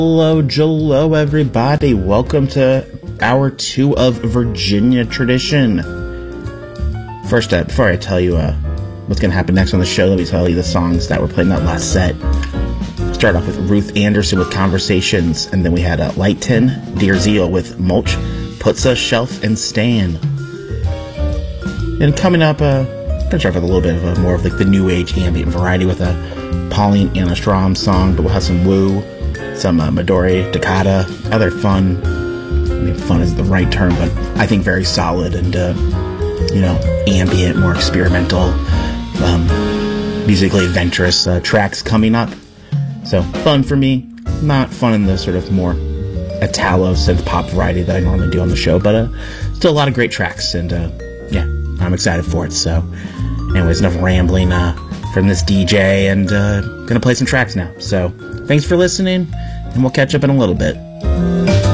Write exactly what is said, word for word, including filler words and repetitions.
Hello, Jello, everybody. Welcome to hour two of Virginia Tradition. First up, before I tell you uh, what's going to happen next on the show, let me tell you the songs that were played in that last set. Start off with Ruth Anderson with Conversations, and then we had uh, Light Tin, Dear Zeal with Mulch, Puts a Shelf and Stan. And coming up, uh, I'm going to start with a little bit of a, more of like the new age ambient variety with a Pauline Anna Strom song, but we'll have some Woo, some uh, Midori, Takata, other fun. I mean, fun is the right term, but I think very solid and, uh, you know, ambient, more experimental, um, musically adventurous uh, tracks coming up. So, fun for me. Not fun in the sort of more Italo synth pop variety that I normally do on the show, but uh, still a lot of great tracks, and uh, yeah, I'm excited for it. So, anyways, enough rambling uh, from this D J, and uh, gonna play some tracks now. So, thanks for listening, and we'll catch up in a little bit.